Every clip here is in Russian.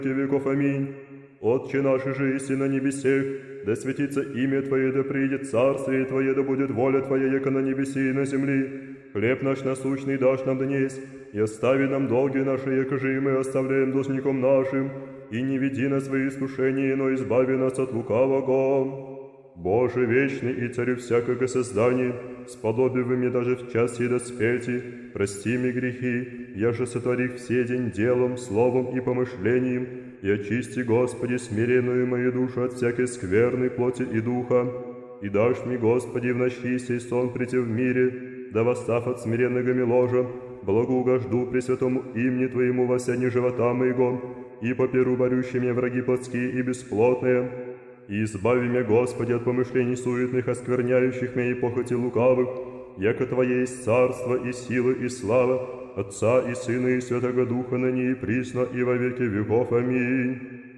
веков. Аминь. Отче наш же иси на небесех, да светится имя Твое, да придет царствие Твое, да будет воля Твоя, яко на небеси и на земли. Хлеб наш насущный дашь нам днесь, и остави нам долги наши, яко же и мы оставляем должником нашим, и не веди нас в свои искушения, но избави нас от лукавого. Боже вечный и царю всякого создания, сподоби вы мне даже в час сей доспети, прости мне грехи, я же сотворих все день делом, словом и помышлением, и очисти, Господи, смиренную мою душу от всякой скверной плоти и духа, и дашь мне, Господи, в ночи сей сон прийти в мире, да восстав от смиренного ложа, благоугожду Пресвятому имени Твоему во все дни живота моего, и поперу борющие мне враги плотские и бесплотные, и избави меня, Господи, от помышлений суетных, оскверняющих меня и похоти лукавых, яко Твое есть царство и сила и слава, Отца и Сына и Святого Духа, ныне и присно и во веки веков. Аминь.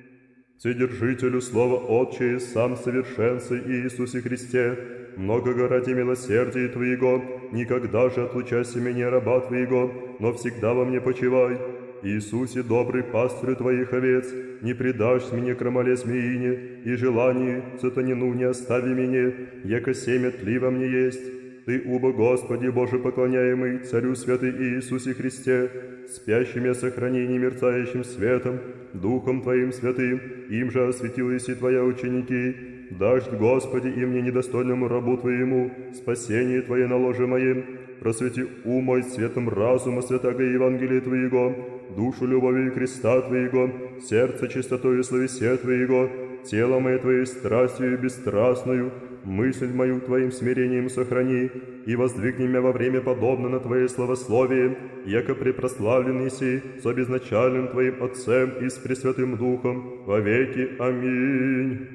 Вседержителю слова Отче, сам совершенствуй Иисусе Христе, многого ради милосердия Твоего, никогда же отлучайся меня, раба Твоего, но всегда во мне почивай. Иисусе, добрый пастырь Твоих овец, не предашь мне крамоле змеине, и желание сатанину не остави меня, яко семя тли во мне есть. Ты, убо Господи, Боже поклоняемый, Царю святый Иисусе Христе, спящим я сохрани немерцающим светом, Духом Твоим святым, им же осветились и Твоя ученики. Дашь, Господи, и мне недостойному рабу Твоему, спасение Твое на ложе моем, просвети ум мой светом разума святого Евангелия Твоего, душу любовью креста Твоего, сердце чистотою словесе Твоего, тело мое Твоей страстью бесстрастную, мысль мою Твоим смирением сохрани, и воздвигни меня во время подобно на Твое славословие, яко препрославленный си с обезначальным Твоим Отцем и с Пресвятым Духом во веки. Аминь.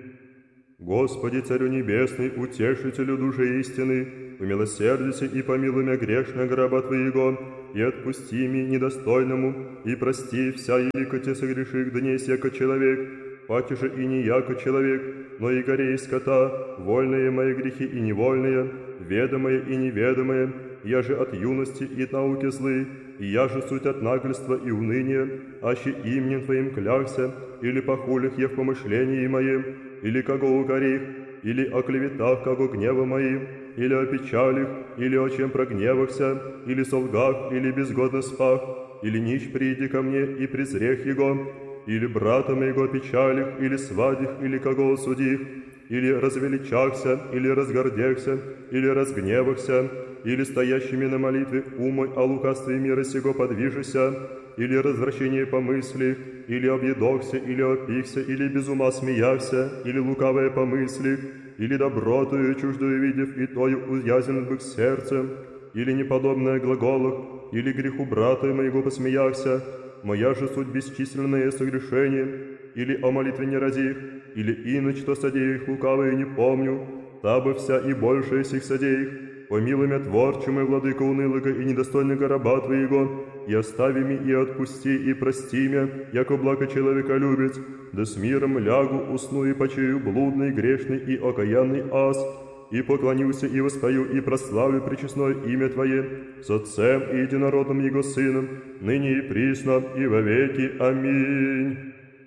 Господи, Царю Небесный, Утешителю души истины, умилосердися и помилуй меня грешного раба Твоего, и отпусти мне недостойному, и прости вся яко те согреших днесь, яко человек, паки же и не яко человек, но и горе и скота, вольные мои грехи и невольные, ведомые и неведомые, я же от юности и науки злы, и я же суть от нагльства и уныния, аще именем Твоим клялся, или похулих я в помышлении моем, или кого угорих, или о клеветах, кого гнева моим, или о печалях, или о чем прогневахся, или солгах, или безгодно спах, или нищ приди ко мне и презрех его, или брата моего печалих, или свадих, или кого осудих, или развеличахся, или разгордехся, или разгневахся, или стоящими на молитве умой о лукавстве мира сего подвижися, или развращение помыслих, или объедохся, или опихся, или без ума смеяхся, или лукавое помыслих, или добротою чуждую видев, и тою уязвлен бык сердцем, или неподобное глаголах, или греху брата моего посмеяхся, моя же суть бесчисленное согрешение, или о молитве не разих, или иначе то содеях лукавое не помню, та бы вся и большая сих содеях, помилуй меня, творче мой, владыка унылого и недостойного раба Твоего, и остави меня, и отпусти, и прости меня, яко благо человека любит, да с миром лягу, усну и почию блудный, грешный и окаянный ас, и поклонился, и воспою, и прославлю пречестное имя Твое, с Отцем и единородным Его Сыном, ныне и присно, и во веки. Аминь.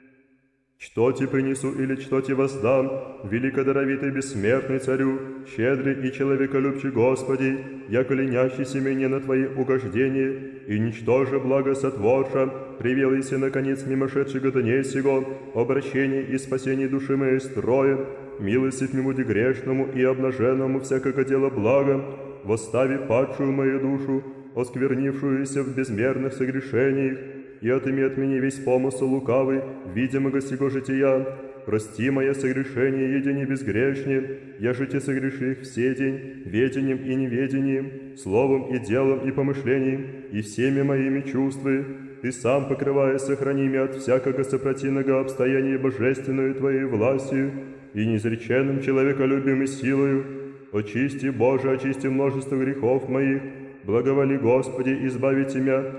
Что Ти принесу или что Ти воздам, великодаровитый бессмертный Царю, щедрый и человеколюбчий Господи, яко ленящийся меня на Твои угождения, и ничтоже благо сотворша, привелися наконец мимошедшего дней сего, обращение и спасение души моей строя, милостив мему грешному и обнаженному всякого дела блага, восстави падшую мою душу, осквернившуюся в безмерных согрешениях, и отыми от меня весь помысл лукавый, видимого сего жития. Прости мое согрешение, едине безгрешне, я же те согреших все день, ведением и неведением, словом и делом и помышлением, и всеми моими чувствами. Ты сам, покрывая, сохрани меня от всякого сопротивного обстояния божественную Твоей властью и неизреченным человеколюбием и силою. Очисти, Боже, очисти множество грехов моих, благоволи, Господи, избавите меня